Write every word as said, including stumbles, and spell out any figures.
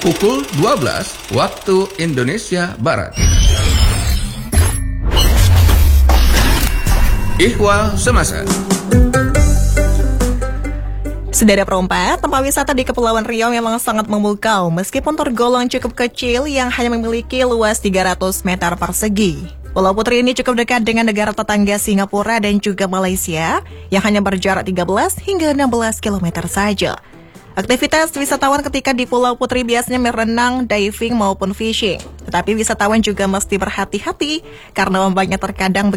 pukul dua belas waktu Indonesia Barat. Ihwal Semasa. Saudara perempat, tempat wisata di Kepulauan Riau memang sangat memukau meskipun tergolong cukup kecil yang hanya memiliki luas tiga ratus meter persegi. Pulau Putri ini cukup dekat dengan negara tetangga Singapura dan juga Malaysia yang hanya berjarak tiga belas hingga enam belas kilometer saja. Aktivitas wisatawan ketika di Pulau Putri biasanya merenang, diving maupun fishing. Tetapi wisatawan juga mesti berhati-hati karena ombaknya terkadang